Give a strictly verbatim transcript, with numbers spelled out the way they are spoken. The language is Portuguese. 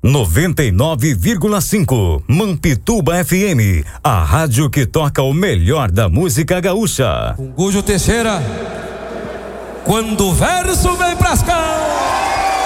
noventa e nove vírgula cinco Mampituba F M, a rádio que toca o melhor da música gaúcha. Com Gujo Teixeira, quando o verso vem pras cá.